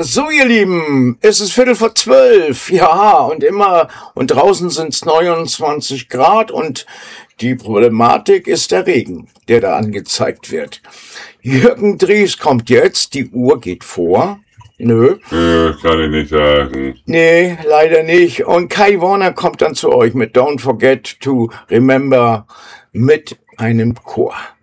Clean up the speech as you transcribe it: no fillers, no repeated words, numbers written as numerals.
So, ihr Lieben, es ist 11:45, ja, und draußen sind es 29 Grad und die Problematik ist der Regen, der da angezeigt wird. Jürgen Dries kommt jetzt, die Uhr geht vor. Nö. Kann ich nicht sagen. Nee, leider nicht. Und Kai Warner kommt dann zu euch mit Don't Forget to Remember mit einem Chor.